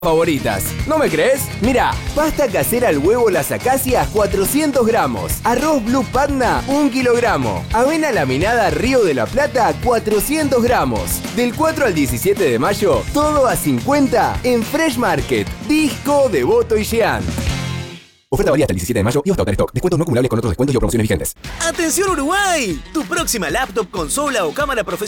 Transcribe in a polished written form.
favoritas. ¿No me crees? Mira, pasta casera al huevo Las Acacias 400 gramos, arroz Blue Panda 1 kilogramo, avena laminada Río de la Plata 400 gramos. Del 4 al 17 de mayo, todo a 50 en Fresh Market, Disco, Devoto y Jean. Oferta válida hasta el 17 de mayo y hasta agotar stock. Descuentos no acumulables con otros descuentos y o promociones vigentes. ¡Atención Uruguay! Tu próxima laptop, consola o cámara profesional